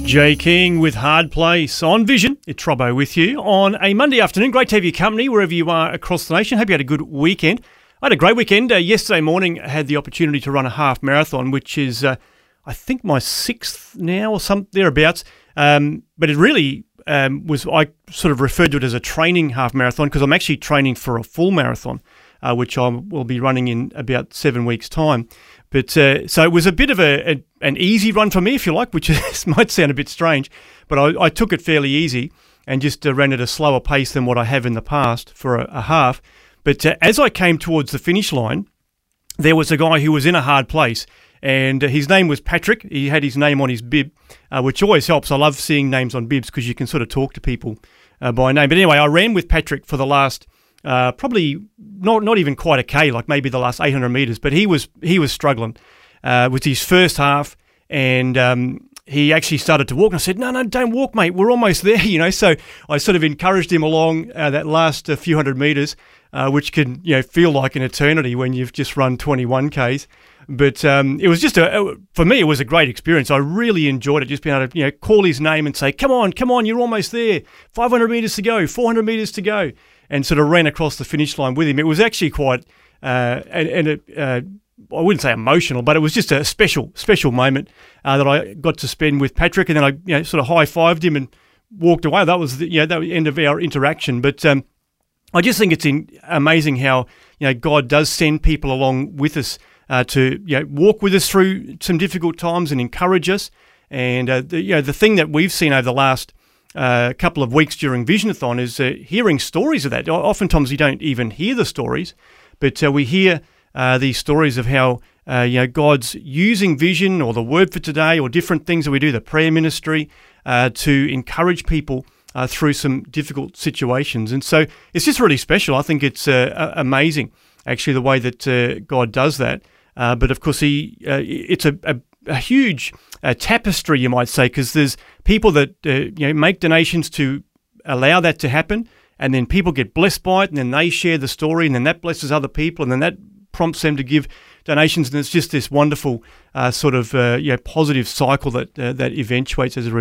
Jay King with Hard Place on Vision. It's Robbo with you on a Monday afternoon. Great to have your company wherever you are across the nation. Hope you had a good weekend. I had a great weekend. Yesterday morning, I had the opportunity to run a half marathon, which is, I think, my sixth now or something thereabouts. But it really was, I sort of referred to it as a training half marathon because I'm actually training for a full marathon, which I will be running in about 7 weeks' time. But so it was a bit of an easy run for me, if you like, which might sound a bit strange, but I took it fairly easy and just ran at a slower pace than what I have in the past for a half. But as I came towards the finish line, there was a guy who was in a hard place, and his name was Patrick. He had his name on his bib, which always helps. I love seeing names on bibs because you can sort of talk to people by name. But anyway, I ran with Patrick for the last probably not even quite a K, like maybe the last 800 metres, but he was struggling with his first half, and he actually started to walk, and I said, no, don't walk, mate, we're almost there, so I sort of encouraged him along that last few hundred metres, which can feel like an eternity when you've just run 21 Ks. But it was just, for me, it was a great experience. I really enjoyed it, just being able to call his name and say, come on, you're almost there, 500 metres to go, 400 metres to go, and sort of ran across the finish line with him. It was actually quite, I wouldn't say emotional, but it was just a special moment that I got to spend with Patrick, and then I sort of high-fived him and walked away. That was the end of our interaction. But I just think it's amazing how God does send people along with us to walk with us through some difficult times and encourage us. And the thing that we've seen over the last couple of weeks during Visionathon is hearing stories of that. Oftentimes you don't even hear the stories, but we hear these stories of how God's using Vision or the Word for Today or different things that we do, the prayer ministry, to encourage people through some difficult situations. And so it's just really special. I think it's amazing, actually, the way that God does that. But of course, it's a huge tapestry, you might say, because there's people that make donations to allow that to happen, and then people get blessed by it, and then they share the story, and then that blesses other people, and then that prompts them to give donations, and it's just this wonderful sort of positive cycle that eventuates as a result.